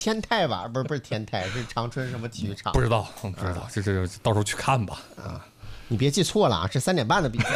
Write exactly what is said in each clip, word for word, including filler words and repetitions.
天泰吧？不是不是天泰，是长春什么体育场？ 不知道，不知道，这这到时候去看吧。 啊，你别记错了啊，是三点半的比赛。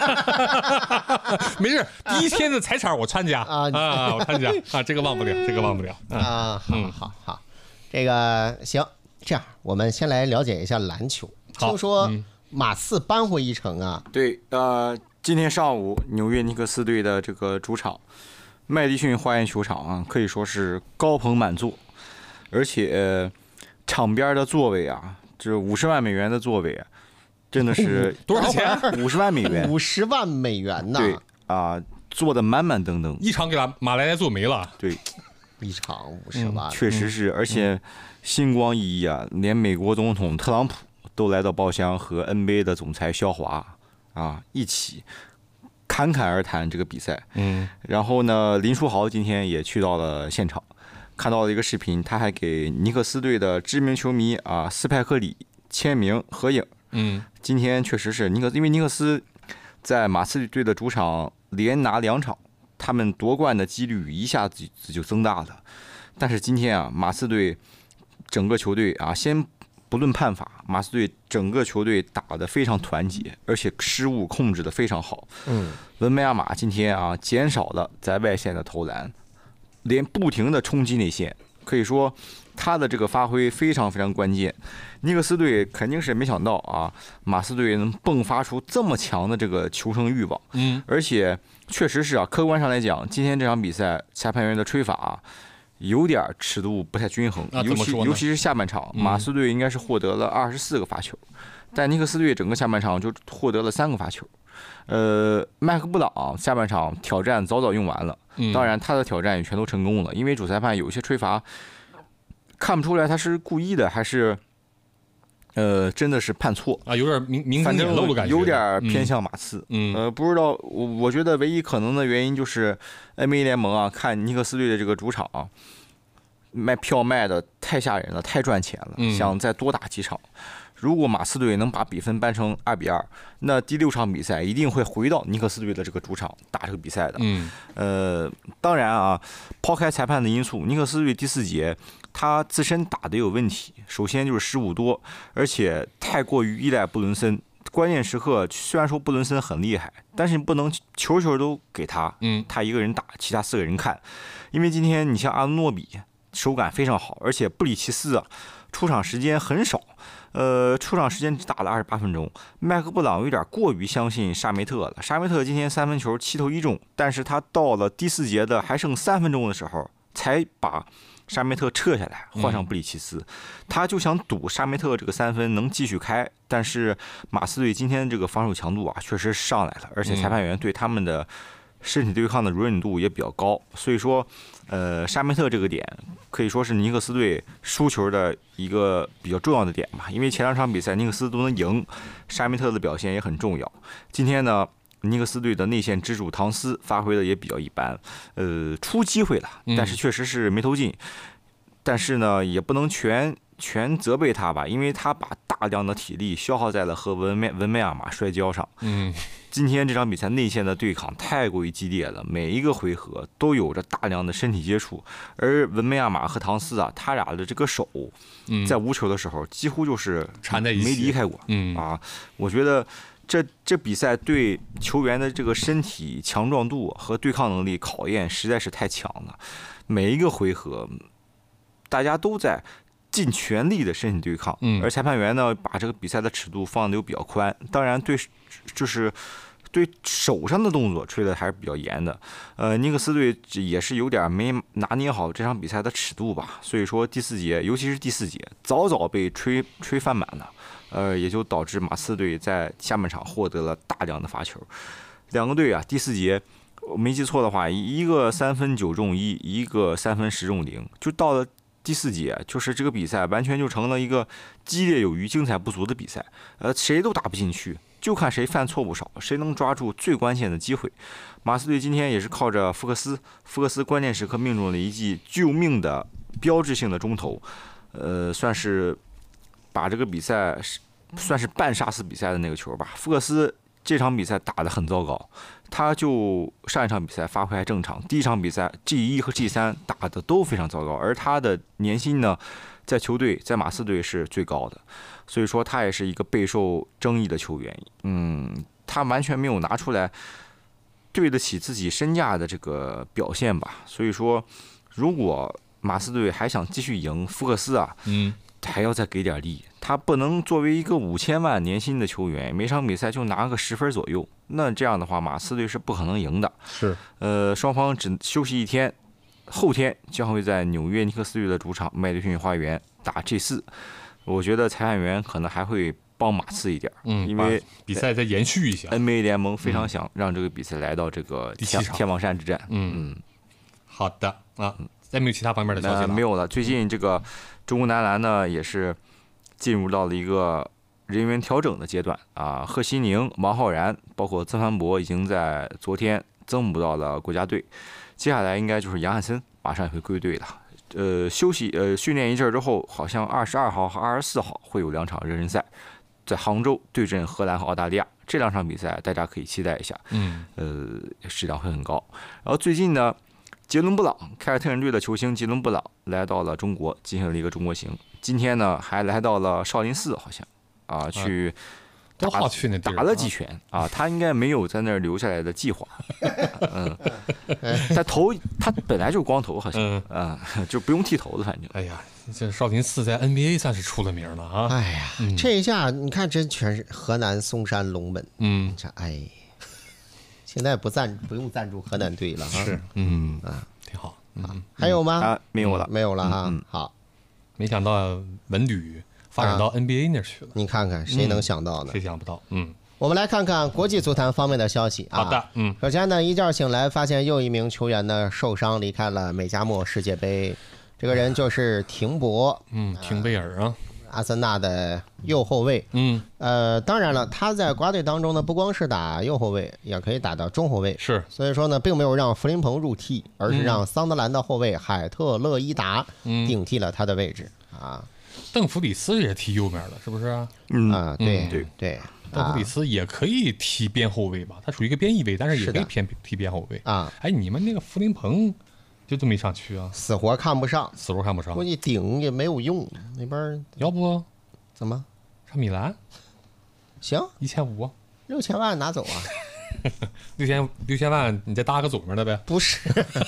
没事，第一天的彩场我参加啊啊，我参加啊，这个忘不了，这个忘不了啊。好好好，这个行，这样我们先来了解一下篮球。听说马刺扳回一城啊？ 对，呃，今天上午纽约尼克斯队的这个主场麦迪逊花园球场啊，可以说是高朋满座，而且、呃、场边的座位啊，这五十万美元的座位啊，真的是多少钱？ 五十万美元， 五十万美元呢？ 对啊、呃，坐的满满登登， 一场给他马来来做没了。 对， 一场五十万、 嗯，确实是，而且星光熠熠啊，连美国总统特朗普都来到包厢和 N B A 的总裁肖华啊一起侃侃而谈这个比赛。 嗯， 然后呢，林书豪今天也去到了现场，看到了一个视频，他还给尼克斯队的知名球迷啊斯派克里签名合影。 嗯， 今天确实是尼克，因为尼克斯在马刺队的主场连拿两场，他们夺冠的几率一下子就增大了。但是今天啊，马刺队整个球队啊，先不论判罚，马刺队整个球队打得非常团结，而且失误控制得非常好。 嗯， 文梅亚马今天啊减少了在外线的投篮，连不停的冲击内线，可以说他的这个发挥非常非常关键。尼克斯队肯定是没想到啊，马刺队能迸发出这么强的这个求胜欲望。 嗯， 而且确实是啊，客观上来讲，今天这场比赛裁判员的吹罚、啊、有点尺度不太均衡， 啊、 尤其尤其是下半场，马刺队应该是获得了二十四个罚球，嗯、但尼克斯队整个下半场就获得了三个罚球。呃，麦克布朗下半场挑战早早用完了，当然他的挑战也全都成功了，因为主裁判有一些吹罚看不出来他是故意的还是呃真的是判错啊，有点明明显显露的感觉， 有点偏向马刺。 嗯， 呃，不知道，我我觉得唯一可能的原因就是 N B A 联盟啊，看尼克斯队的这个主场、啊、卖票卖的太吓人了，太赚钱了， 嗯、 想再多打几场。如果马刺队能把比分扳成二比二，那第六场比赛一定会回到尼克斯队的这个主场打这个比赛的。 嗯， 呃，当然啊，抛开裁判的因素，尼克斯队第四节他自身打的有问题。首先就是失误多，而且太过于依赖布伦森。关键时刻虽然说布伦森很厉害，但是你不能球球都给他， 嗯， 他一个人打，其他四个人看。因为今天你像阿诺比手感非常好，而且布里奇斯啊出场时间很少。呃，出场时间只打了二十八分钟，麦克布朗有点过于相信沙梅特了。沙梅特今天三分球七投一中，但是他到了第四节的还剩三分钟的时候，才把沙梅特撤下来，换上布里奇斯。嗯、他就想赌沙梅特这个三分能继续开，但是马刺队今天这个防守强度啊，确实上来了，而且裁判员对他们的身体对抗的容忍度也比较高，所以说，呃，沙梅特这个点可以说是尼克斯队输球的一个比较重要的点吧。因为前两场比赛尼克斯都能赢，沙梅特的表现也很重要。今天呢，尼克斯队的内线支柱唐斯发挥的也比较一般，呃，出机会了，但是确实是没投进。但是呢，也不能全全责备他吧，因为他把大量的体力消耗在了和文梅文梅亚马摔跤上。 嗯。 今天这场比赛内线的对抗太过于激烈了，每一个回合都有着大量的身体接触，而文梅亚马和唐斯啊，他俩的这个手在无球的时候几乎就是缠在一起， 没离开过。 嗯啊，我觉得这这比赛对球员的这个身体强壮度和对抗能力考验实在是太强了，每一个回合大家都在尽全力的身体对抗，而裁判员呢把这个比赛的尺度放的又比较宽，当然对就是对手上的动作吹的还是比较严的。呃，尼克斯队也是有点没拿捏好这场比赛的尺度吧，所以说第四节，尤其是第四节，早早被吹吹翻满了，呃，也就导致马刺队在下半场获得了大量的罚球。两个队啊，第四节我没记错的话，一个三分九中一，一个三分十中零，就到了第四节，就是这个比赛完全就成了一个激烈有余、精彩不足的比赛。呃，谁都打不进去，就看谁犯错误少，谁能抓住最关键的机会。马刺队今天也是靠着福克斯，福克斯关键时刻命中了一记救命的标志性的中投，呃，算是把这个比赛算是半杀死比赛的那个球吧。福克斯这场比赛打得很糟糕，他就上一场比赛发挥还正常，第一场比赛 G 一 和 G 三打得都非常糟糕，而他的年薪呢，在球队在马刺队是最高的，所以说他也是一个备受争议的球员。嗯，他完全没有拿出来对得起自己身价的这个表现吧。所以说，如果马刺队还想继续赢，福克斯啊， 嗯， 还要再给点力。他不能作为一个五千万年薪的球员，每场比赛就拿个十分左右，那这样的话，马刺队是不可能赢的。 是， 呃，双方只休息一天，后天将会在纽约尼克斯队的主场麦迪逊花园打 G 四。我觉得裁判员可能还会帮马刺一点， 嗯， 因为比赛再延续一下。 N B A 联盟非常想让这个比赛来到这个天天王山之战。 嗯嗯，好的啊，再没有其他方面的消息了？ 没有了。最近这个中国男篮呢，也是进入到了一个人员调整的阶段啊。贺西宁、王浩然，包括曾凡博，已经在昨天增补到了国家队。接下来应该就是杨汉森，马上也会归队了。呃，休息呃训练一阵之后，好像二十二号和二十四号会有两场热身赛，在杭州对阵荷兰和澳大利亚。这两场比赛大家可以期待一下， 嗯， 呃，质量会很高。然后最近呢，杰伦布朗，凯尔特人队的球星杰伦布朗来到了中国，进行了一个中国行。今天呢，还来到了少林寺，好像啊，去都好去那打了几拳啊。他应该没有在那儿留下来的计划。嗯，他头他本来就光头，好像啊，就不用剃头的，反正。 哎呀，这少林寺在 N B A 算是出了名了啊。 哎呀，这一下你看，这全是河南嵩山龙门。 嗯， 这哎，现在不赞不用赞助河南队了啊。 是，嗯啊，挺好。 嗯，还有吗？ 啊，没有了， 没有了哈。好。 没想到文旅发展到 N B A 那去了， 你看看谁能想到呢？ 谁想不到？嗯， 我们来看看国际足坛方面的消息啊。 好的，嗯， 首先呢，一觉醒来发现又一名球员呢受伤离开了美加墨世界杯，这个人就是廷博， 嗯，廷贝尔啊， 阿森纳的右后卫， 嗯， 呃，当然了，他在国家队当中呢，不光是打右后卫，也可以打到中后卫， 是， 所以说呢，并没有让弗林彭入替，而是让桑德兰的后卫海特勒伊达顶替了他的位置啊。 邓弗里斯也踢右边了，是不是啊？ 嗯啊，对对对， 邓弗里斯也可以踢边后卫吧？他属于一个边翼位，但是也可以偏踢边后卫啊。 哎，你们那个弗林彭就这么没上去啊？ 死活看不上， 死活看不上， 估计顶也没有用。那边要不怎么上米兰？ 行， 一千五， 六千万拿走啊！ 六千六千万，你再搭个左面的呗？ 不是，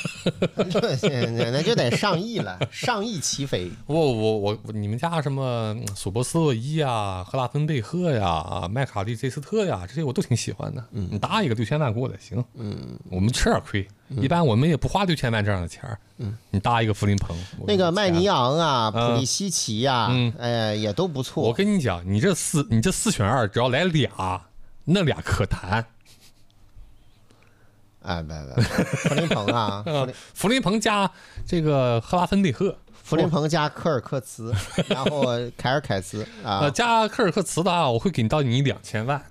那就得上亿了，上亿起飞。 我我我你们家什么索博斯洛伊呀、赫拉芬贝赫呀、啊麦卡利 ·J 斯特呀，这些我都挺喜欢的。嗯，你搭一个六千万过来行。嗯，我们吃点亏，一般我们也不花六千万这样的钱儿。嗯，你搭一个弗林彭， 那个麦尼昂啊、普利西奇呀，嗯，哎，也都不错。 我跟你讲，你这四你这四选二，只要来俩，那俩可谈。 哎，不不，弗林彭啊，弗林弗林彭加这个赫拉芬贝赫， 弗林彭加科尔克茨，然后凯尔凯茨啊， 呃，加科尔克茨的啊，我会给到你两千万。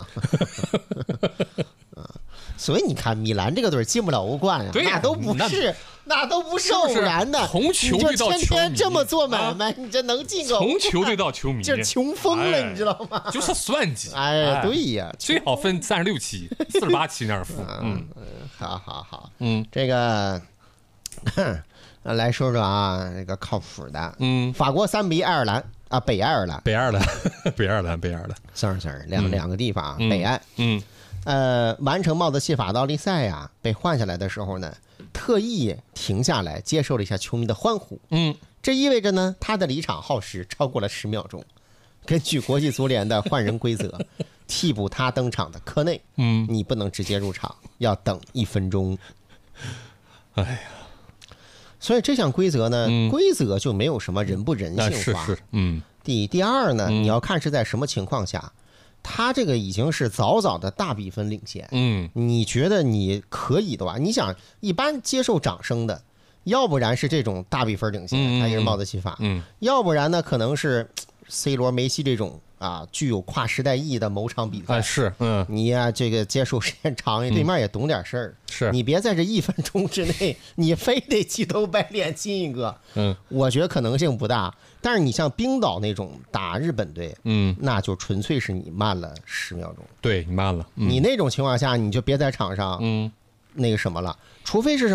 所以你看，米兰这个队进不了欧冠啊，那都不是，那都不是偶然的。 从球队到球迷， 天天这么做买卖，你这能进个？ 从球队到球迷， 这穷疯了，你知道吗？ 就是算计。 哎，对呀， 最好分三十六期、四十八期那样分。嗯， 好好好， 嗯， 这个来说说啊，这个靠谱的， 嗯， 法国三比爱尔兰啊，北爱尔兰， 北爱尔兰，北爱尔兰，北爱尔兰， 是是两两个地方，北爱， 嗯。 呃，完成帽子戏法到利赛呀，被换下来的时候呢，特意停下来接受了一下球迷的欢呼。 嗯， 这意味着呢，他的离场耗时超过了十秒钟。根据国际足联的换人规则，替补他登场的科内， 嗯， 你不能直接入场，要等一分钟。 哎呀， 所以这项规则呢， 嗯、 规则就没有什么人不人性化。 是是，嗯。 第第二呢， 嗯、 你要看是在什么情况下。他这个已经是早早的大比分领先， 嗯， 你觉得你可以的话，你想一般接受掌声的，要不然是这种大比分领先，他也是帽子戏法， 嗯， 要不然呢可能是 C 罗、梅西这种啊具有跨时代意义的某场比赛， 哎是，嗯， 你呀、这个接受时间长，对面也懂点事儿， 是你别在这一分钟之内，你非得气头白脸亲一个， 嗯， 我觉得可能性不大。但是你像冰岛那种打日本队， 嗯， 那就纯粹是你慢了十秒钟， 对你慢了，嗯、 你那种情况下你就别在场上， 嗯， 那个什么了，除非是什么。